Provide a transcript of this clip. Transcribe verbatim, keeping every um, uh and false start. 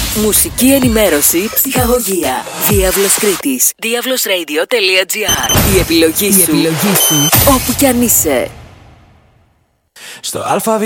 Μουσική ενημέρωση, ψυχαγωγία. Διάβλος Κρήτης. διάβλος radio τελεία gr. Η επιλογή σου. Η επιλογή σου. Όπου κι αν είσαι. Στο αλφαβήτα